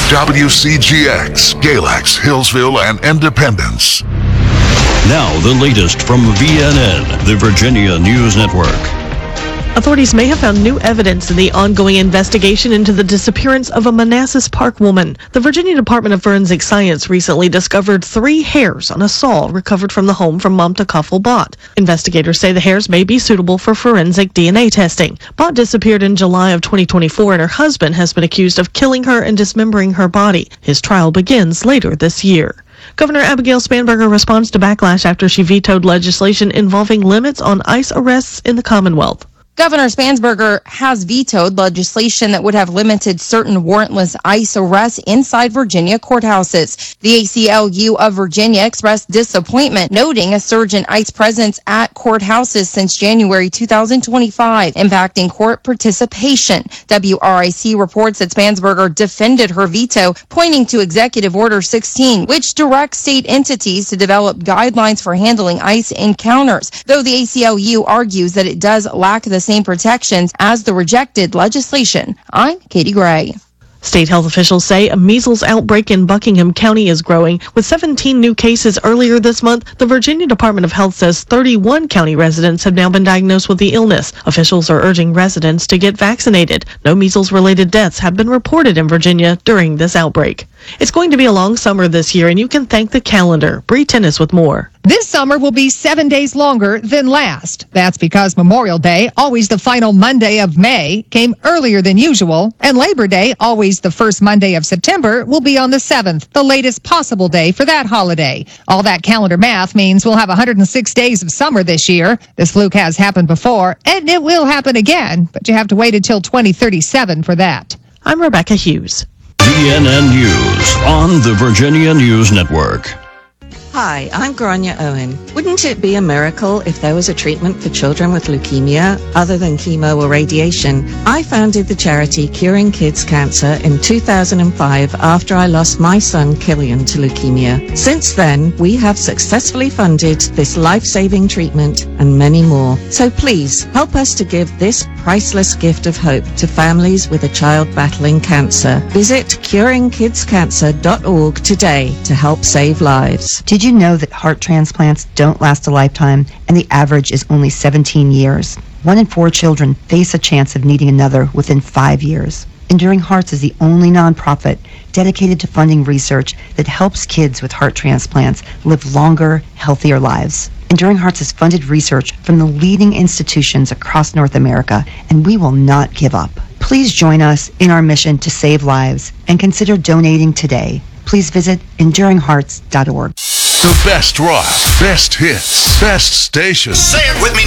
WCGX, Galax, Hillsville, and Independence. Now the latest from VNN, the Virginia News Network. Authorities may have found new evidence in the ongoing investigation into the disappearance of a Manassas Park woman. The Virginia Department of Forensic Science recently discovered 3 hairs on a saw recovered from the home from Mamta Kafel-Bott. Investigators say the hairs may be suitable for forensic DNA testing. Bott disappeared in July of 2024, and her husband has been accused of killing her and dismembering her body. His trial begins later this year. Governor Abigail Spanberger responds to backlash after she vetoed legislation involving limits on ICE arrests in the Commonwealth. Governor Spanberger has vetoed legislation that would have limited certain warrantless ICE arrests inside Virginia courthouses. The ACLU of Virginia expressed disappointment, noting a surge in ICE presence at courthouses since January 2025, impacting court participation. WRIC reports that Spanberger defended her veto, pointing to Executive Order 16, which directs state entities to develop guidelines for handling ICE encounters, though the ACLU argues that it does lack the same protections as the rejected legislation. I'm Katie Gray. State health officials say a measles outbreak in Buckingham County is growing. With 17 new cases earlier this month, the Virginia Department of Health says 31 county residents have now been diagnosed with the illness. Officials are urging residents to get vaccinated. No measles-related deaths have been reported in Virginia during this outbreak. It's going to be a long summer this year, and you can thank the calendar. Bree Tennis with more. This summer will be 7 days longer than last. That's because Memorial Day, always the final Monday of May, came earlier than usual, and Labor Day, always the first Monday of September, will be on the 7th, the latest possible day for that holiday. All that calendar math means we'll have 106 days of summer this year. This fluke has happened before, and it will happen again, but you have to wait until 2037 for that. I'm Rebecca Hughes. VNN News on the Virginia News Network. Hi, I'm Grania Owen. Wouldn't it be a miracle if there was a treatment for children with leukemia other than chemo or radiation? I founded the charity Curing Kids Cancer in 2005 after I lost my son Killian to leukemia. Since then, we have successfully funded this life-saving treatment and many more. So please help us to give this priceless gift of hope to families with a child battling cancer. Visit curingkidscancer.org today to help save lives. Did you know that heart transplants don't last a lifetime and the average is only 17 years? 1 in 4 children face a chance of needing another within 5 years. Enduring Hearts is the only nonprofit dedicated to funding research that helps kids with heart transplants live longer, healthier lives. Enduring Hearts has funded research from the leading institutions across North America, and we will not give up. Please join us in our mission to save lives and consider donating today. Please visit EnduringHearts.org. The best rock, best hits, best stations. Say it with me